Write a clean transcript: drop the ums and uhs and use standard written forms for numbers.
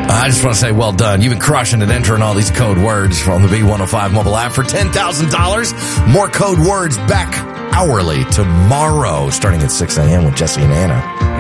I just want to say well done. You've been crushing it, entering all these code words on the B105 mobile app for $10,000. More code words back hourly tomorrow, starting at 6 a.m. with Jesse and Anna.